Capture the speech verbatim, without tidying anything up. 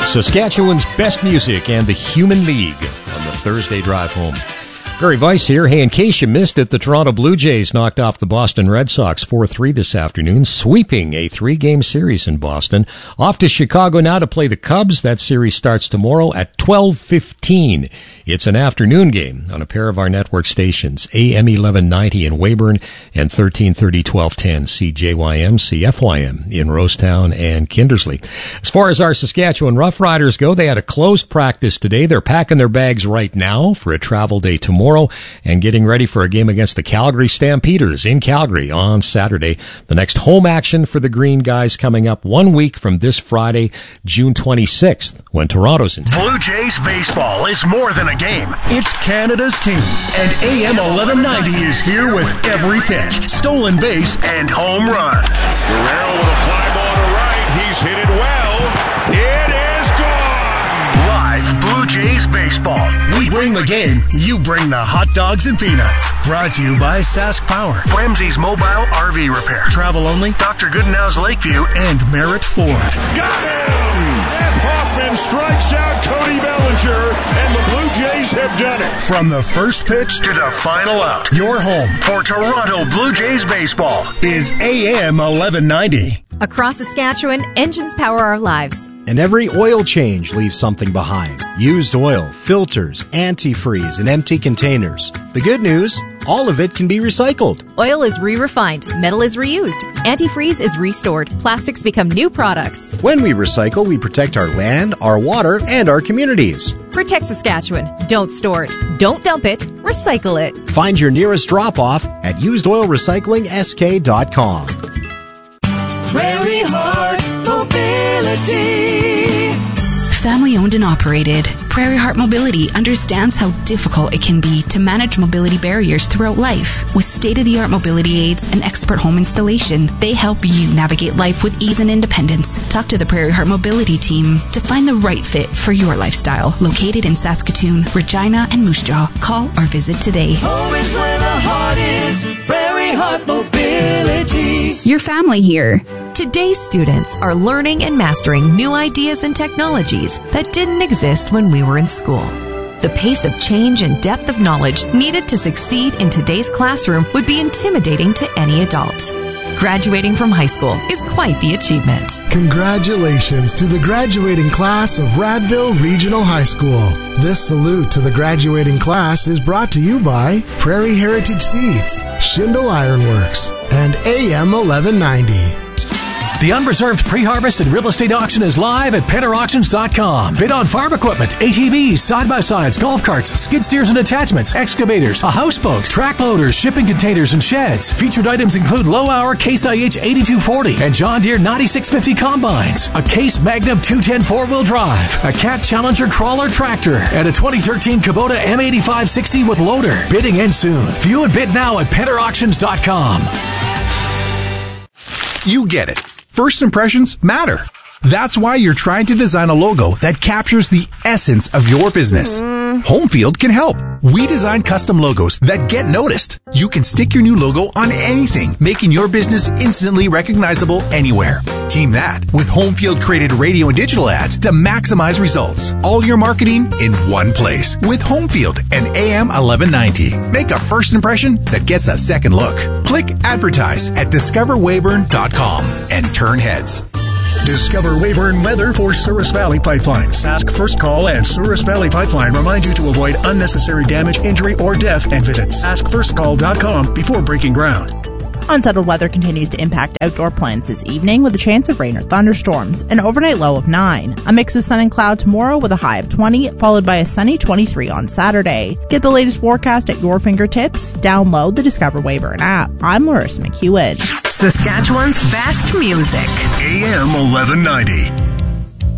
Saskatchewan's best music and the Human League on the Thursday drive home. Barry Weiss here. Hey, in case you missed it, the Toronto Blue Jays knocked off the Boston Red Sox four three this afternoon, sweeping a three-game series in Boston. Off to Chicago now to play the Cubs. That series starts tomorrow at twelve fifteen. It's an afternoon game on a pair of our network stations, A M eleven ninety in Weyburn and thirteen thirty, twelve ten C J Y M, C F Y M in Rosetown and Kindersley. As far as our Saskatchewan Roughriders go, they had a closed practice today. They're packing their bags right now for a travel day tomorrow and getting ready for a game against the Calgary Stampeders in Calgary on Saturday. The next home action for the Green Guys coming up one week from this Friday, June twenty-sixth, when Toronto's in town. Blue Jays baseball is more than a game. It's Canada's team. And A M eleven ninety is here with every pitch, stolen base, and home run. Guerrero with a fly ball to right. He's hit it well. It is gone. Live Blue Jays baseball. We bring the game. You bring the hot dogs and peanuts. Brought to you by Sask Power, Ramsey's Mobile R V Repair, Travel Only, Doctor Goodenow's Lakeview, and Merritt Ford. Got him! F. Hoffman strikes out Cody Bellinger, and the Blue Jays have done it. From the first pitch to the final out, your home for Toronto Blue Jays baseball is A M eleven ninety. Across Saskatchewan, engines power our lives. And every oil change leaves something behind. Used oil, filters, antifreeze, and empty containers. The good news, all of it can be recycled. Oil is re-refined, metal is reused, antifreeze is restored, plastics become new products. When we recycle, we protect our land, our water, and our communities. Protect Saskatchewan. Don't store it. Don't dump it. Recycle it. Find your nearest drop-off at used oil recycling s k dot com. Prairie Heart Mobility. Family owned and operated, Prairie Heart Mobility understands how difficult it can be to manage mobility barriers throughout life. With state-of-the-art mobility aids and expert home installation, they help you navigate life with ease and independence. Talk to the Prairie Heart Mobility team to find the right fit for your lifestyle. Located in Saskatoon, Regina, and Moose Jaw. Call or visit today. Home is where the heart is. Prairie Heart Mobility. Your family here. Today's students are learning and mastering new ideas and technologies that didn't exist when we were in school. The pace of change and depth of knowledge needed to succeed in today's classroom would be intimidating to any adult. Graduating from high school is quite the achievement. Congratulations to the graduating class of Radville Regional High School. This salute to the graduating class is brought to you by Prairie Heritage Seeds, Schindel Ironworks, and A M eleven ninety. The unreserved pre-harvest and real estate auction is live at penner auctions dot com. Bid on farm equipment, A T Vs, side-by-sides, golf carts, skid steers and attachments, excavators, a houseboat, track loaders, shipping containers, and sheds. Featured items include low-hour Case I H eighty-two forty and John Deere ninety-six fifty combines, a Case Magnum two ten four-wheel drive, a Cat Challenger crawler tractor, and a twenty thirteen Kubota M eighty-five sixty with loader. Bidding ends soon. View and bid now at penner auctions dot com. You get it. First impressions matter. That's why you're trying to design a logo that captures the essence of your business. Homefield can help. We design custom logos that get noticed. You can stick your new logo on anything, making your business instantly recognizable anywhere. Team that with Homefield created radio and digital ads to maximize results. All your marketing in one place with Homefield and A M eleven ninety. Make a first impression that gets a second look. Click advertise at discover weyburn dot com and turn heads. Discover Weyburn weather for Souris Valley Pipeline. Sask First Call and Souris Valley Pipeline remind you to avoid unnecessary damage, injury, or death and visit sask first call dot com before breaking ground. Unsettled weather continues to impact outdoor plans this evening with a chance of rain or thunderstorms. An overnight low of nine. A mix of sun and cloud tomorrow with a high of twenty, followed by a sunny twenty-three on Saturday. Get the latest forecast at your fingertips. Download the Discover Weyburn app. I'm Larissa McEwen. Saskatchewan's best music. A M eleven ninety.